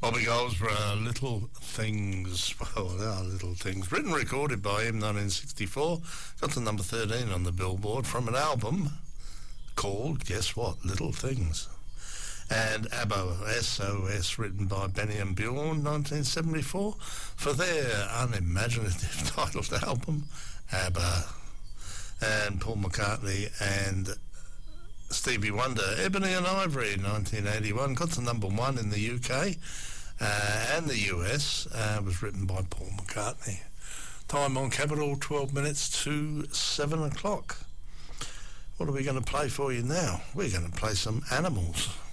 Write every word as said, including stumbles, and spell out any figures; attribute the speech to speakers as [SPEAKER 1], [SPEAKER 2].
[SPEAKER 1] Bobby Goldsborough, Little Things. Well, they are Little Things. Written and recorded by him, nineteen sixty-four. Got to number thirteen on the Billboard from an album called, guess what, Little Things. And ABBA, S O S, written by Benny and Bjorn, nineteen seventy-four, for their unimaginative titled album, ABBA. And Paul McCartney and Stevie Wonder, Ebony and Ivory, nineteen eighty-one, got to number one in the U K uh, and the U S, uh, was written by Paul McCartney. Time on Capital, twelve minutes to seven o'clock. What are we going to play for you now? We're going to play some Animals.